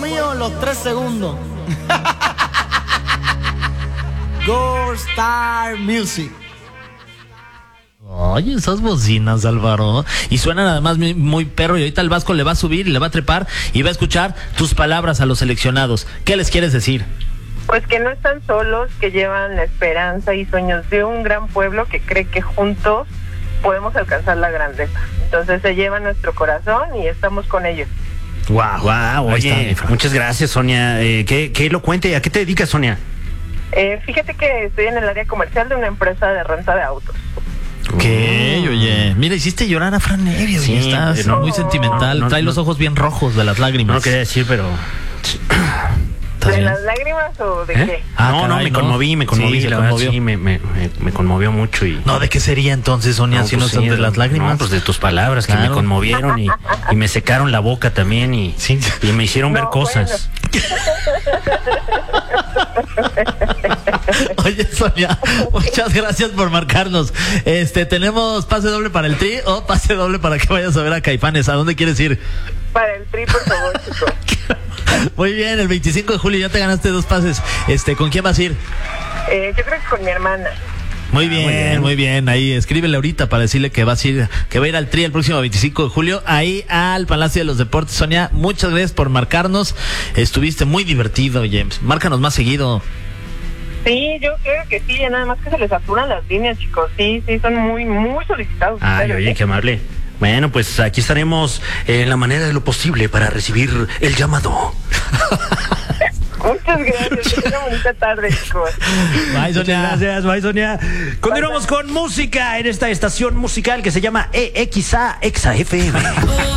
mío, los 3 segundos. Gold Star Music. Oye, esas bocinas, Álvaro. Y suenan además muy perro. Y ahorita el Vasco le va a subir y le va a trepar y va a escuchar tus palabras a los seleccionados. ¿Qué les quieres decir? Pues que no están solos, que llevan la esperanza y sueños de un gran pueblo que cree que juntos podemos alcanzar la grandeza. Entonces se lleva nuestro corazón y estamos con ellos. Wow, oye, muchas gracias, Sonia. Qué elocuente. ¿A qué te dedicas, Sonia? Fíjate que estoy en el área comercial de una empresa de renta de autos. ¿Qué? Oye, mira, hiciste llorar a Fran Evia. Sí, estás muy sentimental. Trae los ojos bien rojos de las lágrimas. No quería decir, pero... ¿De bien? ¿Las lágrimas o de qué? No, me conmoví, Sí, la verdad, sí, me conmovió mucho. Y... No, ¿de qué sería entonces, Sonia, si no son de las lágrimas? No, pues de tus palabras, claro, que me conmovieron y me secaron la boca también y me hicieron ver cosas. Oye, Sonia, muchas gracias por marcarnos. ¿Tenemos pase doble para el Tri o pase doble para que vayas a ver a Caifanes? ¿A dónde quieres ir? Para el Tri, por favor, chicos. Muy bien, el 25 de julio ya te ganaste 2 pases. ¿Con quién vas a ir? Yo creo que con mi hermana. Muy bien. Ahí escríbele ahorita para decirle que va a ir al Tri el próximo 25 de julio, ahí al Palacio de los Deportes. Sonia, muchas gracias por marcarnos. Estuviste muy divertido, James. Márcanos más seguido. Sí, yo creo que sí, nada más que se les saturan las líneas, chicos. Sí, son muy, muy solicitados. Ay, oye, qué amable. Bueno, pues aquí estaremos en la manera de lo posible para recibir el llamado. Muchas gracias, que tengan una bonita tarde, chicos. Bye, Sonia. Gracias, bye, Sonia. Continuamos con música en esta estación musical que se llama EXA FM.